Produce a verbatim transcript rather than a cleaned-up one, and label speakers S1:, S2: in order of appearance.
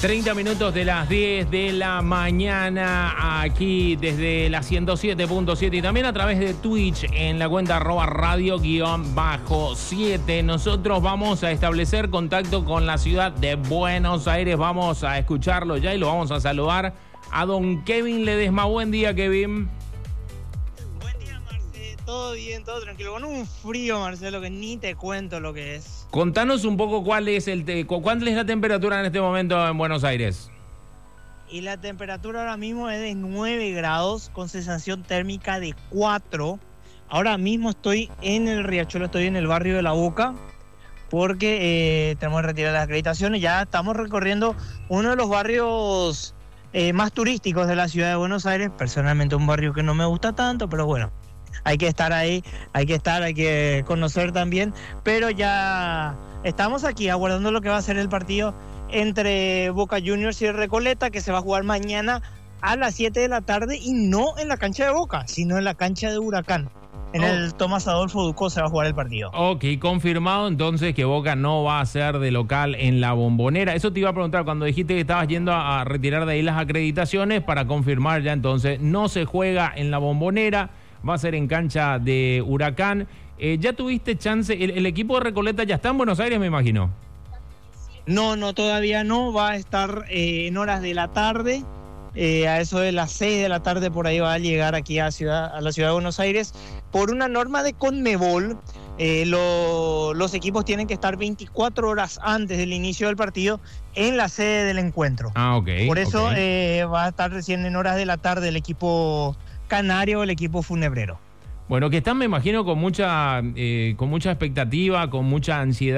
S1: treinta minutos de las diez de la mañana, aquí desde la ciento siete punto siete y también a través de Twitch en la cuenta arroba radio guión bajo siete. Nosotros vamos a establecer contacto con la ciudad de Buenos Aires. Vamos a escucharlo ya y lo vamos a saludar a don Kevin Ledesma. Buen día, Kevin.
S2: Buen día, Marce. Todo bien, todo tranquilo. Con un frío, Marcelo, que ni te cuento lo que es.
S1: Contanos un poco cuál es el te- cuál es la temperatura en este momento en Buenos Aires.
S2: Y la temperatura ahora mismo es de nueve grados con sensación térmica de cuatro. Ahora mismo estoy en el Riachuelo, estoy en el barrio de La Boca, porque eh, tenemos que retirar las acreditaciones. Ya estamos recorriendo uno de los barrios eh, más turísticos de la ciudad de Buenos Aires. Personalmente un barrio que no me gusta tanto, pero bueno. Hay que estar ahí, hay que estar, hay que conocer también, pero ya estamos aquí aguardando lo que va a ser el partido entre Boca Juniors y Recoleta, que se va a jugar mañana a las siete de la tarde y no en la cancha de Boca, sino en la cancha de Huracán. En oh. el Tomás Adolfo Ducó se va a jugar el partido.
S1: Ok, confirmado entonces que Boca no va a ser de local en la Bombonera. Eso te iba a preguntar cuando dijiste que estabas yendo a, a retirar de ahí las acreditaciones para confirmar ya entonces no se juega en la Bombonera. Va a ser en cancha de Huracán. Eh, ¿Ya tuviste chance? El, el equipo de Recoleta ya está en Buenos Aires, me imagino.
S2: No, no, todavía no. Va a estar eh, en horas de la tarde. Eh, a eso de las seis de la tarde por ahí va a llegar aquí a, ciudad, a la ciudad de Buenos Aires. Por una norma de Conmebol, eh, lo, los equipos tienen que estar veinticuatro horas antes del inicio del partido en la sede del encuentro.
S1: Ah, ok.
S2: Por eso
S1: okay.
S2: Eh, va a estar recién en horas de la tarde el equipo canario, el equipo funebrero.
S1: Bueno, que están, me imagino, con mucha, eh, con mucha expectativa, con mucha ansiedad.